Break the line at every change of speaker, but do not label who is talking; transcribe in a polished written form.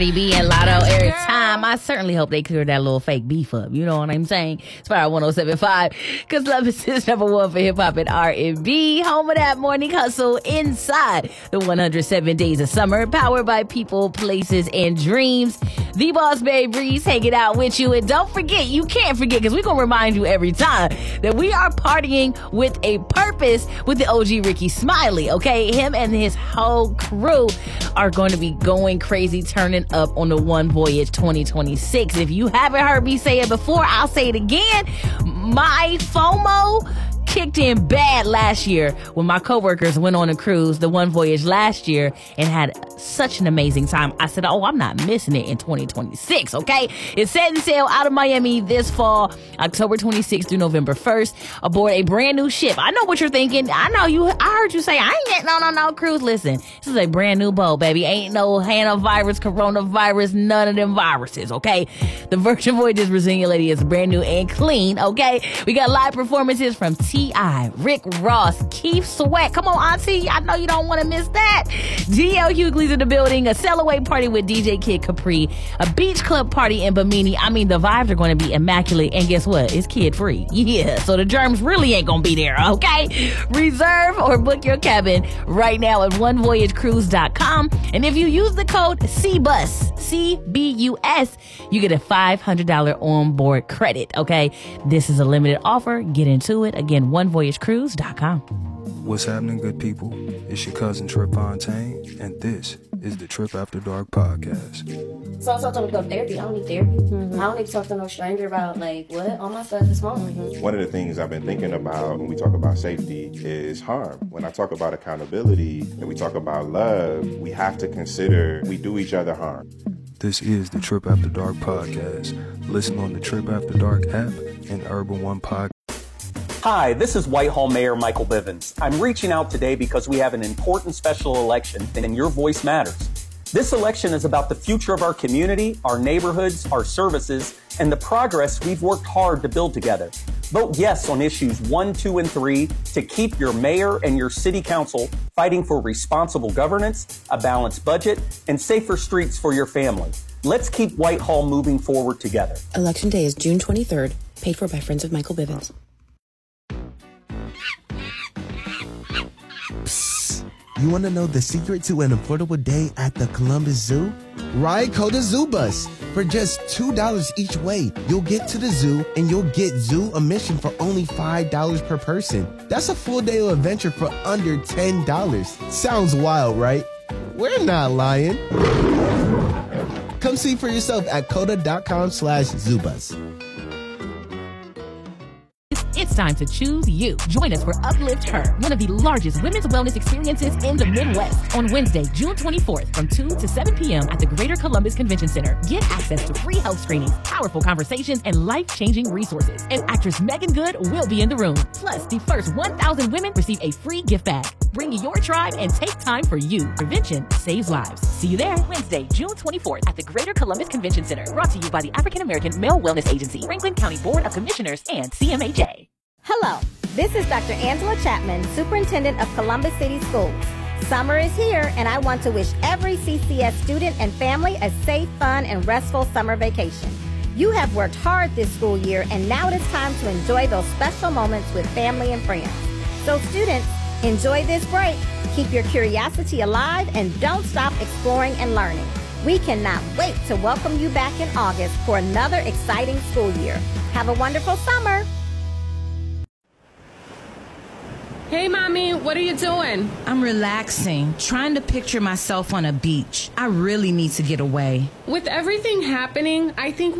B and Lotto every time. I certainly hope they clear that little fake beef up. You know what I'm saying? Spiral 107.5, because love is his number one for hip hop and R&B. Home of that morning hustle inside the 107 days of summer, powered by people, places, and dreams. The Boss Babe Breeze hanging out with you. And don't forget, you can't forget, because we're going to remind you every time that we are partying with a purpose with the OG Ricky Smiley, okay? Him and his whole crew are going to be going crazy, turning up on the One Voyage 2026. If you haven't heard me say it before, I'll say it again. My FOMO kicked in bad last year when my coworkers went on a cruise, the One Voyage last year, and had such an amazing time. I said, I'm not missing it in 2026, okay? It's setting sail out of Miami this fall, October 26th through November 1st, aboard a brand new ship. I know what you're thinking. I heard you say, I ain't getting on no cruise. Listen, this is a brand new boat, baby. Ain't no hantavirus, coronavirus, none of them viruses, okay? The Virgin Voyage Brazilian Lady is brand new and clean, okay? We got live performances from T.I., Rick Ross, Keith Sweat. Come on, Auntie. I know you don't want to miss that. D.L. Hughley's in the building. A sail-away party with DJ Kid Capri. A beach club party in Bimini. I mean, the vibes are going to be immaculate. And guess what? It's kid-free. Yeah, so the germs really ain't going to be there, okay? Reserve or book your cabin right now at onevoyagecruise.com. And if you use the code CBUS, C-B-U-S, you get a $500 onboard credit, okay? This is a limited offer. Get into it. Again, onevoyagecruise.com.
What's happening, good people? It's your cousin Trip Fontaine, and this is the Trip After Dark podcast.
So I told him to go to therapy. I don't need therapy. Mm-hmm. I don't need to talk to no stranger about, what? All my stuff is wrong. Mm-hmm.
One of the things I've been thinking about when we talk about safety is harm. When I talk about accountability and we talk about love, we have to consider we do each other harm.
This is the Trip After Dark podcast. Listen on the Trip After Dark app and Urban One podcast.
Hi, this is Whitehall Mayor Michael Bivens. I'm reaching out today because we have an important special election and your voice matters. This election is about the future of our community, our neighborhoods, our services, and the progress we've worked hard to build together. Vote yes on issues 1, 2, and 3 to keep your mayor and your city council fighting for responsible governance, a balanced budget, and safer streets for your family. Let's keep Whitehall moving forward together.
Election day is June 23rd, paid for by Friends of Michael Bivens.
You want to know the secret to an affordable day at the Columbus Zoo? Ride Coda Zoo Bus. For just $2 each way, you'll get to the zoo and you'll get zoo admission for only $5 per person. That's a full day of adventure for under $10. Sounds wild, right? We're not lying. Come see for yourself at coda.com/zoobus.
It's time to choose you. Join us for Uplift Her, one of the largest women's wellness experiences in the Midwest, on Wednesday, June 24th from 2 to 7 p.m. at the Greater Columbus Convention Center. Get access to free health screenings, powerful conversations, and life-changing resources. And actress Megan Good will be in the room. Plus, the first 1,000 women receive a free gift bag. Bring your tribe and take time for you. Prevention saves lives. See you there Wednesday, June 24th at the Greater Columbus Convention Center. Brought to you by the African American Male Wellness Agency, Franklin County Board of Commissioners, and CMHA.
Hello, this is Dr. Angela Chapman, Superintendent of Columbus City Schools. Summer is here, and I want to wish every CCS student and family a safe, fun, and restful summer vacation. You have worked hard this school year, and now it is time to enjoy those special moments with family and friends. So students, enjoy this break, keep your curiosity alive, and don't stop exploring and learning. We cannot wait to welcome you back in August for another exciting school year. Have a wonderful summer.
Hey, Mommy, what are you doing?
I'm relaxing, trying to picture myself on a beach. I really need to get away.
With everything happening, I think